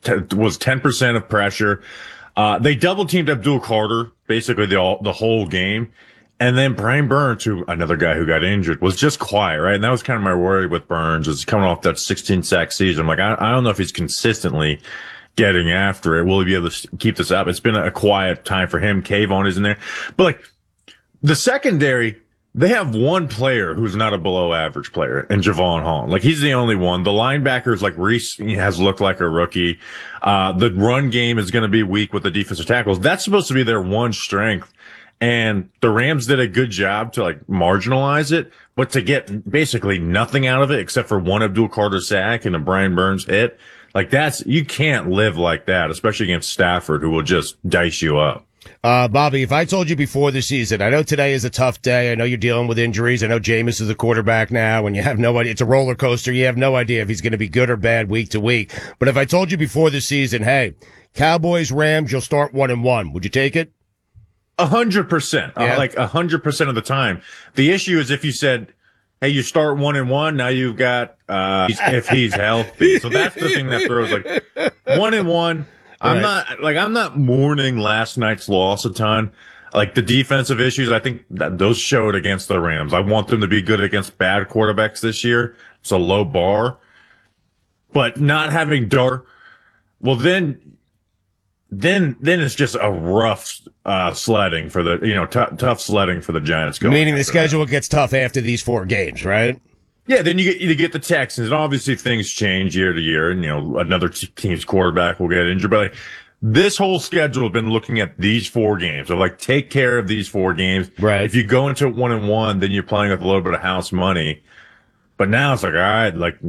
was 10% of pressure. They double teamed Abdul Carter basically the whole game. And then Brian Burns, another guy who got injured, was just quiet, right? And that was kind of my worry with Burns, is coming off that 16 sack season. I'm like, I don't know if he's consistently getting after it. Will he be able to keep this up? It's been a quiet time for him. Kayvon is in there. But like the secondary, they have one player who's not a below average player, and Javon Holland. Like, he's the only one. The linebackers, like Reese has looked like a rookie. The run game is going to be weak with the defensive tackles. That's supposed to be their one strength. And the Rams did a good job to like marginalize it, but to get basically nothing out of it except for one Abdul Carter sack and a Brian Burns hit. Like, you can't live like that, especially against Stafford, who will just dice you up. Bobby, if I told you before the season, I know today is a tough day. I know you're dealing with injuries. I know Jameis is the quarterback now, and you have no idea. It's a roller coaster. You have no idea if he's going to be good or bad week to week. But if I told you before the season, hey, Cowboys, Rams, you'll start 1-1, would you take it? 100%. Yeah. Like 100% of the time. The issue is if you said, hey, you start 1-1, now you've got, if he's healthy. So that's the thing that throws like 1-1. I'm not mourning last night's loss a ton. Like the defensive issues, I think that those showed against the Rams. I want them to be good against bad quarterbacks this year. It's a low bar, but not having Dar, well, then it's just a rough sledding for the tough sledding for the Giants. Meaning the schedule gets tough after these 4 games, right? Yeah, then you get the Texans, and obviously things change year to year, and another team's quarterback will get injured. But like, this whole schedule has been looking at these 4 games. So like, take care of these 4 games. Right. If you go into 1-1, then you're playing with a little bit of house money. But now it's like, all right, like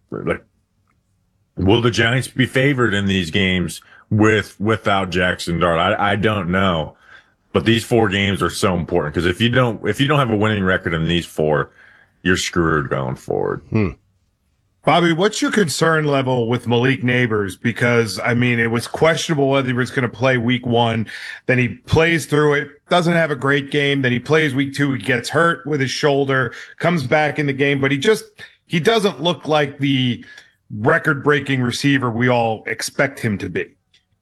will the Giants be favored in these games without Jackson Dart? I don't know. But these 4 games are so important, because if you don't have a winning record in these 4, you're screwed going forward. Bobby, what's your concern level with Malik Neighbors? Because, I mean, it was questionable whether he was going to play week 1. Then he plays through it, doesn't have a great game. Then he plays week 2. He gets hurt with his shoulder, comes back in the game. But he doesn't look like the record-breaking receiver we all expect him to be.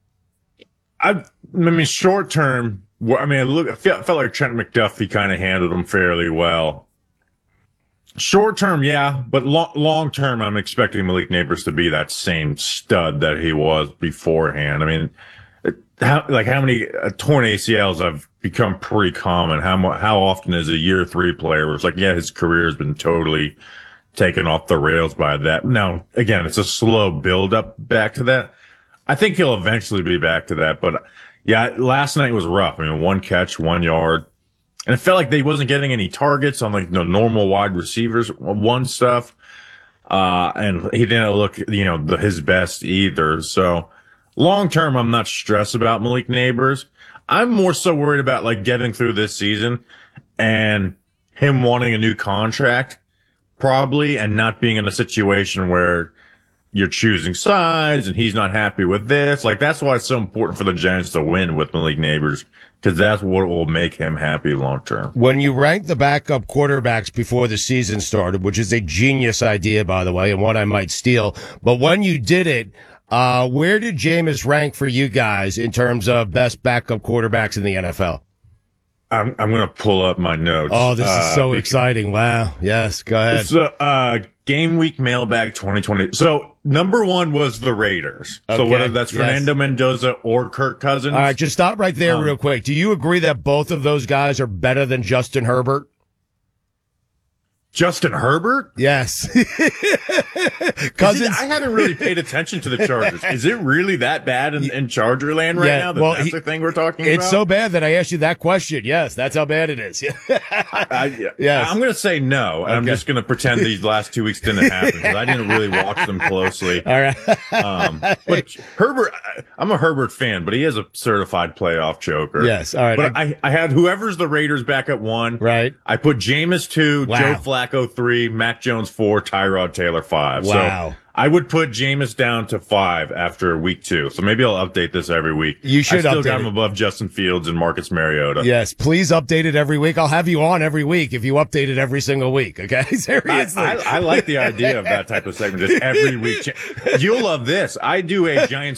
I mean, short term, I felt like Trent McDuffie kind of handled him fairly well. Short term, yeah, but long term, I'm expecting Malik Neighbors to be that same stud that he was beforehand. I mean, how many torn ACLs have become pretty common? How often is a year 3 player where it's like, yeah, his career has been totally taken off the rails by that. Now, again, it's a slow build up back to that. I think he'll eventually be back to that, but yeah, last night was rough. I mean, 1 catch, 1 yard. And it felt like they wasn't getting any targets on like the normal wide receivers one stuff. And he didn't look, his best either. So long term, I'm not stressed about Malik Neighbors. I'm more so worried about like getting through this season and him wanting a new contract probably, and not being in a situation where you're choosing sides and he's not happy with this. Like, that's why it's so important for the Giants to win with Malik Neighbors, because that's what will make him happy long term. When you rank the backup quarterbacks before the season started, which is a genius idea, by the way, and one I might steal, but when you did it, where did Jameis rank for you guys in terms of best backup quarterbacks in the NFL? I'm going to pull up my notes. Oh, this is so exciting. Wow. Yes, go ahead. So, Game Week Mailbag 2020. So, number 1 was the Raiders. Okay. So, whether that's Fernando Mendoza or Kirk Cousins. All right, just stop right there real quick. Do you agree that both of those guys are better than Justin Herbert? Justin Herbert? Yes. Cousins. I haven't really paid attention to the Chargers. Is it really that bad in Charger land right now? That's the thing we're talking about? It's so bad that I asked you that question. Yes, that's how bad it is. Yes. I'm going to say no, and I'm just going to pretend these last 2 weeks didn't happen, because I didn't really watch them closely. All right. But Herbert, I'm a Herbert fan, but he is a certified playoff choker. Yes. All right. But I had whoever's the Raiders back at 1. Right. I put Jameis 2, wow. Joe Flacco 3, Mac Jones 4, Tyrod Taylor 5. Wow. So I would put Jameis down to 5 after week 2. So maybe I'll update this every week. You should. I still got him above Justin Fields and Marcus Mariota. Yes, please update it every week. I'll have you on every week if you update it every single week. Okay, seriously. I like the idea of that type of segment, just every week. You'll love this. I do a Giants